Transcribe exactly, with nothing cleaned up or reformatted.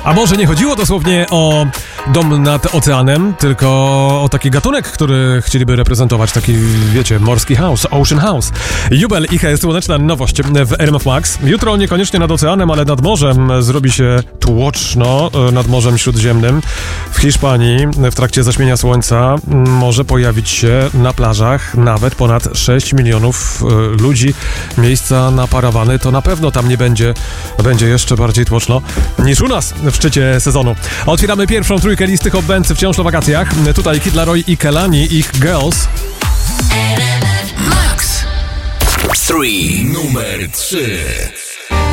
A może nie chodziło dosłownie o dom nad oceanem, tylko o taki gatunek, który chcieliby reprezentować, taki, wiecie, morski house, ocean house. Jubel, ich słoneczna nowość w R M F Max. Jutro niekoniecznie nad oceanem, ale nad morzem zrobi się tłoczno, nad Morzem Śródziemnym. W Hiszpanii w trakcie zaćmienia słońca może pojawić się na plażach nawet ponad sześć milionów ludzi. Miejsca na parawany to na pewno tam nie będzie, będzie jeszcze bardziej tłoczno niż u nas w szczycie sezonu. Otwieramy pierwszą trójkę listy Hot Dance wciąż na wakacjach. Tutaj Kid Laroi i Kelani, ich Girls. Max. trzy. Numer trzy.